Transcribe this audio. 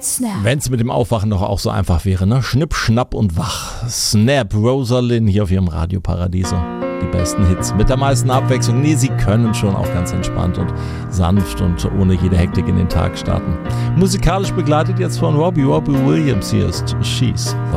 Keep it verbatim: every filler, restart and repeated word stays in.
Wenn es mit dem Aufwachen doch auch so einfach wäre, ne? Schnipp, schnapp und wach. Snap, Rosalind hier auf ihrem Radio Paradiso. Die besten Hits mit der meisten Abwechslung. Nee, sie können schon auch ganz entspannt und sanft und ohne jede Hektik in den Tag starten. Musikalisch begleitet jetzt von Robbie, Robbie Williams. Hier ist She's